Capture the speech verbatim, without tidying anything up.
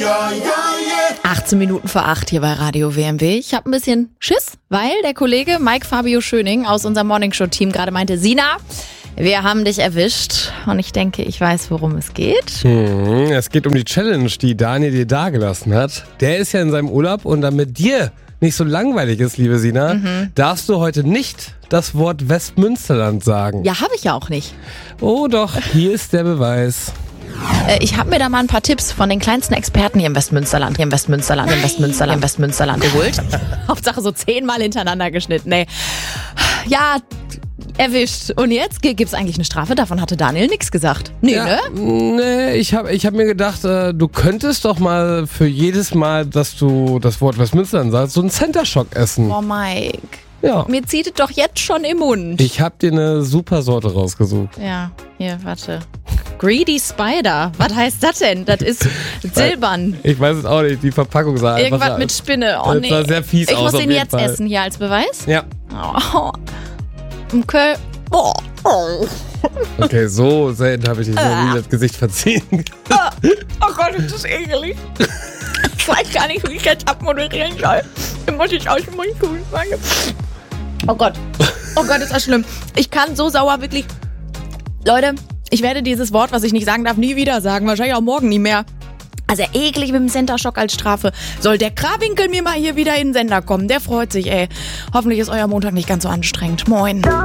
achtzehn Minuten vor acht hier bei Radio W M W. Ich habe ein bisschen Schiss, weil der Kollege Mike Fabio Schöning aus unserem Morningshow-Team gerade meinte, Sina, wir haben dich erwischt. Und ich denke, ich weiß, worum es geht. Hm, es geht um die Challenge, die Daniel dir dagelassen hat. Der ist ja in seinem Urlaub und damit dir nicht so langweilig ist, liebe Sina, mhm. darfst du heute nicht das Wort Westmünsterland sagen. Ja, habe ich ja auch nicht. Oh doch, hier ist der Beweis. Ich habe mir da mal ein paar Tipps von den kleinsten Experten hier im Westmünsterland, hier im Westmünsterland, Nein. im Westmünsterland, im Westmünsterland geholt. Hauptsache so zehnmal hintereinander geschnitten, ey. Ja, erwischt. Und jetzt gibt's eigentlich eine Strafe? Davon hatte Daniel nichts gesagt. Nee, ja, ne? Nee, ich habe ich hab mir gedacht, äh, du könntest doch mal für jedes Mal, dass du das Wort Westmünsterland sagst, so einen Center Shock essen. Oh, Mike. Ja. Mir zieht es doch jetzt schon im Mund. Ich habe dir eine super Sorte rausgesucht. Ja, hier, warte. Greedy Spider. Was heißt das denn? Das ist silbern. Ich weiß es auch nicht. Die Verpackung sah einfach... Irgendwas mit Spinne. Oh nee. Das sah sehr fies ich aus. Ich muss auf den jeden jetzt Fall. essen hier als Beweis? Ja. Oh. Okay. Oh. Okay, so selten habe ich dich noch nie das Gesicht verziehen. Oh Gott, das ist ekelig. Ich weiß gar nicht, wie ich jetzt abmoderieren soll. Ich muss ich aus dem Mund tun. Oh Gott. Oh Gott, ist das schlimm. Ich kann so sauer wirklich... Leute, ich werde dieses Wort, was ich nicht sagen darf, nie wieder sagen. Wahrscheinlich auch morgen nie mehr. Also eklig mit dem Center Shock als Strafe. Soll der Krawinkel mir mal hier wieder in den Sender kommen? Der freut sich, ey. Hoffentlich ist euer Montag nicht ganz so anstrengend. Moin.